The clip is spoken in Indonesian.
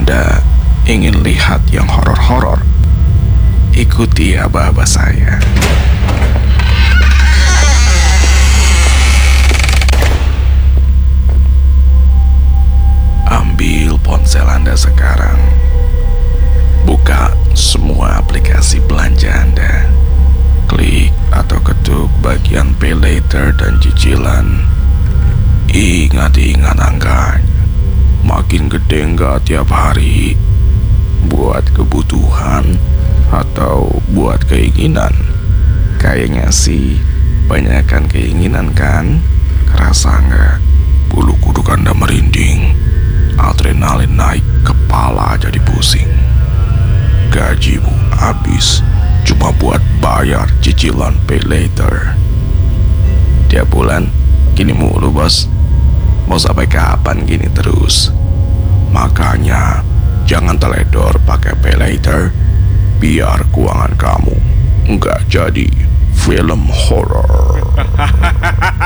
Anda ingin lihat yang horor-horor? Ikuti aba-aba saya. Ambil ponsel Anda sekarang. Buka semua aplikasi belanja Anda. Klik atau ketuk bagian pay later dan cicilan. Ingat-ingat angkanya. Makin gede nggak tiap hari? Buat kebutuhan atau buat keinginan? Kayaknya sih banyakkan keinginan kan? Kerasa nggak bulu kuduk Anda merinding? Adrenalin naik, kepala jadi pusing. Gajimu habis cuma buat bayar cicilan pay later. Tiap bulan gini mulu bos. Mau sampai kapan gini terus? Makanya jangan teledor pakai pay later, biar keuangan kamu nggak jadi film horor.